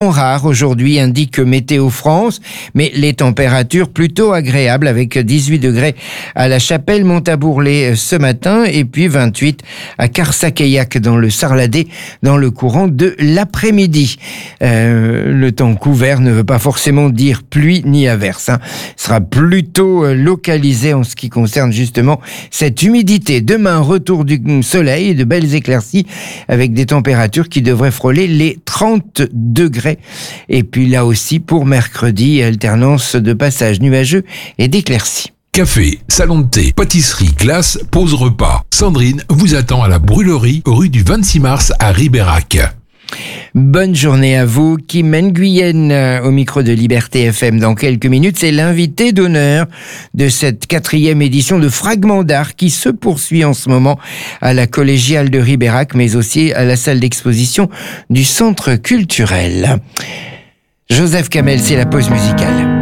temps rare aujourd'hui, indique Météo France, mais les températures plutôt agréables avec 18 degrés à La Chapelle-Montabourlet ce matin et puis 28 à Carsacaillac dans le Sarladais dans le courant de l'après-midi. Le temps couvert ne veut pas forcément dire pluie ni averse. Ce sera plutôt localisé en ce qui concerne justement cette humidité. Demain, retour du soleil et de belles éclaircies avec des températures qui devraient frôler les 30 degrés. Et puis là aussi, pour mercredi, alternance de passages nuageux et d'éclaircies. Café, salon de thé, pâtisserie, glace, pause repas. Sandrine vous attend à la brûlerie, rue du 26 mars à Ribérac. Bonne journée à vous. Kim Nguyen au micro de Liberté FM. Dans quelques minutes, c'est l'invité d'honneur de cette 4e édition de Fragments d'art qui se poursuit en ce moment à la collégiale de Ribérac, mais aussi à la salle d'exposition du centre culturel. Joseph Kamel, c'est la pause musicale.